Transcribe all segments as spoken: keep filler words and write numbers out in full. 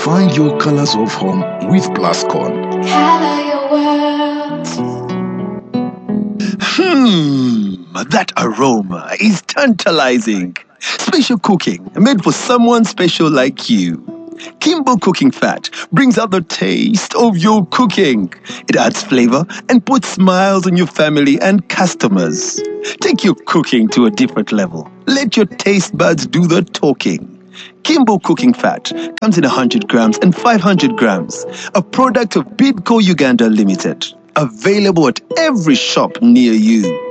Find your colors of home with Plascon. Color your world. Hmm, that aroma is tantalizing. Special cooking made for someone special like you. Kimbo Cooking Fat brings out the taste of your cooking. It adds flavor and puts smiles on your family and customers. Take your cooking to a different level. Let your taste buds do the talking. Kimbo Cooking Fat comes in one hundred grams and five hundred grams. A product of Bidco Uganda Limited. Available at every shop near you.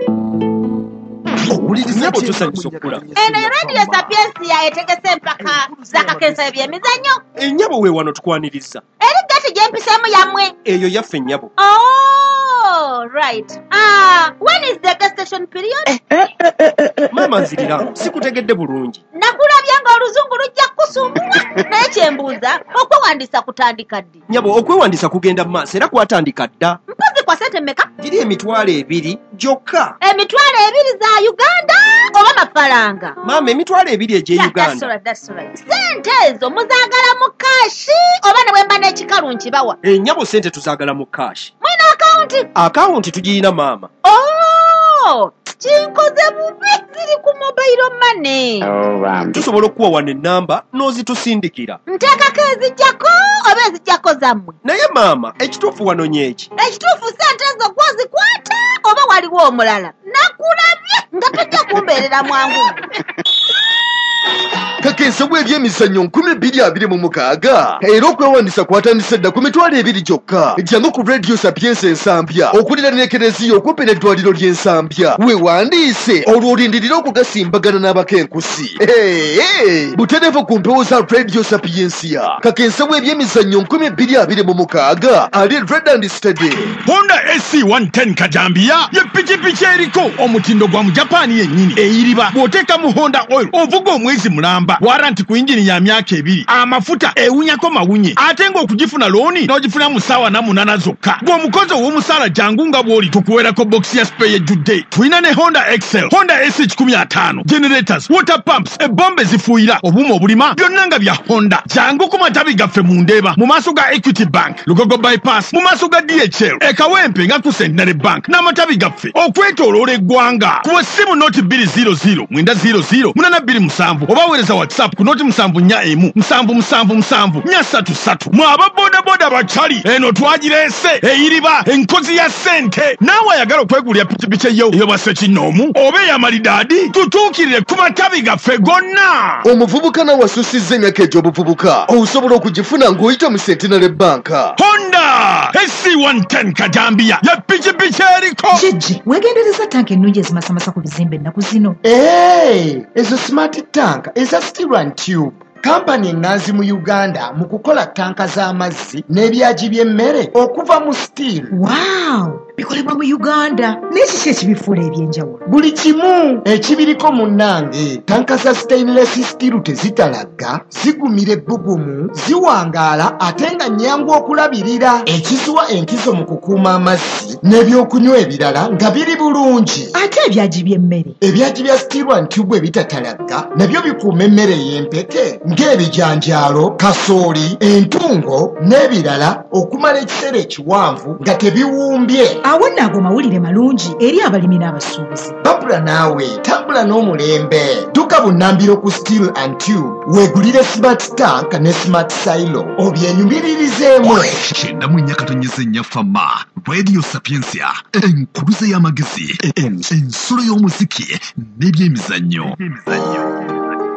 Eno radio Sapiensia etegese mpaka zakakensa ebyemizannyo. Ennyabo we wano tukwaniriza. Eri gati gyempisemu yamwe. Eyo yaffe ennyabo. Oh, right. Ah, when is the gas station period? Mama nzirira, sikutegedde bulungi. Nakulabya nga oluzungu lujja kusumbua. Naye kyembuuza, okwewandisa kutandika ddi? Nyabo, okwewandisa kugenda maaso era kwatandika dda. Mpozi kwa sente mmeka? Giri emitwalo ebiri gyokka. Emitwalo ebiri za Uganda oba mafaranga? Mama, emitwalo ebiri egye Yeah, Uganda. that's right, that's right. Sente ezo muzaagala mu kashi oba ne bwemba n'ekikalu nkibawa? Ennyabo sente tuzaagala mu kashi. Mwina akawunti? Akawunti tugirina maama. Oh, kinkoze bubi ziri ku mobile money. Tusobola okuwa wano ennamba n'ozitusindikira. Nteekako ezijjako oba ezijjako zammwe? Naye maama, ekituufu wano nyeki. Ekituufu sente ezo gwozikwata oba waliwo omulala? Nakulabye nga tujja kumbeerera mwangu. Kakensa bw'ebyemizannyo nkumi bbiri abiri mu mukaaga era okwewandisa kwatandise dda ku mitwalo ebiri gyokka. Jjangu ku Radio Sapienza Ensambya okulira n'ekereziya okumpi n'eddwaliro ly'Ensambya. Weewandiise olwo olindirira okugasimbagana n'abakenkusi. Butereevu ku mpewo za Radio Sapienza. Kakensa bw'ebyemizannyo nkumi bbiri abiri mu mukaaga ali Red and Steady. Honda S C one ten Kajambiya ye pikipiki eriko omutindo gwa mu Japan yennyini eyiriba bw'oteeka mu Honda oil ovuga omwezi mulamba. Waranti ku injini ya myaka ebiri. Amafuta ewunyako mawunye. Ate ng'okugifuna looni n'ogifuna mu ssaawa na munaana zokka. Gw'omukozi ow'omusaala jangu nga bw'oli tukuweerako box ya spare ejjudde. Tulina ne Honda Excel, Honda S one fifty, generators, water pumps, ebbomba ezifuuyira, obuuma obulima byonna nga bya Honda. Jangu ku matabi gaffe mu Ndeeba mu maaso ga Equity Bank, Lugogo Bypass, mu maaso ga D H L, e Kawempe nga ku Centenary Bank n'amatabi gaffe okwetooloola eggwanga. Ku essimu nooti bbiri zero zero mwenda zero zero munaana bbiri musanvu oba weereza WhatsApp ku nooti musanvu nnya emu musanvu musanvu musanvu nnya ssatu ssatu. Mwaba boda boda bacali eno twagireese eyiriba enkozi ya ssente. Naawe ayagala okwegulira pikipiki eyo eyo bassekinnoomu oba ey'amalidaadi tutuukirire ku matabi gaffe gonna. Omuvubuka n'awasusizza emyaka egy'obuvubuka osobola okugifuna ng'oyita mu Centenary Bank. Honda S C one ten Kajambiya ye pikipiki eriko. Jijji weegendereza tanka ennungi ezimasamasa ku bizimbe ennaku zino. Hey, ezo smart tank eza steel and tube. Kampani enganzi mu Uganda mu kukola tanka z'amazzi n'ebyaji by'emmere okuva mu steel. Wow, bikolebwa mu Uganda. N'ekiki ekibifuula ebyenjawulo? Buli kimu ekibiriko munnange. Tanka za stainless steel tezitalagga, zigumira ebbugumu, ziwangaala ate nga nnyangu okulabirira. Ekizuwa enkizo mu kukuuma amazzi n'ebyokunywa ebirala nga biri bulungi. Ate ebyaji by'emmere? Ebyaji bya steel and tube ebitatalagga nabyo bikuuma emmere y'empeke ng'ebijanjaalo, kasooli, entungo n'ebirala okumala ekiseera ekiwanvu nga tebiwumbye. Awo nno ago mawulire malungi eri abalimi n'abasuubuzi. Babula naawe tambula n'omulembe. Dduka bunnambiro ku Steel and Tube weegulire smart tank ne smart silo obyenyumiririzemu. Kyenda mu nnya katonyeza ennya fama Radio Sapienza enkuluze y'amagezi ensulo y'omuziki n'ebyemizannyo.